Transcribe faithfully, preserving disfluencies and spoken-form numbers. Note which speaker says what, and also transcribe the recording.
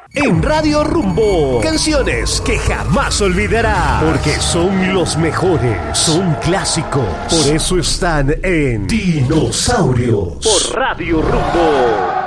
Speaker 1: en Radio Rumbo. Canciones que jamás olvidarás, porque son los mejores, son clásicos. Por eso están en Dinosaurios por Radio Rumbo.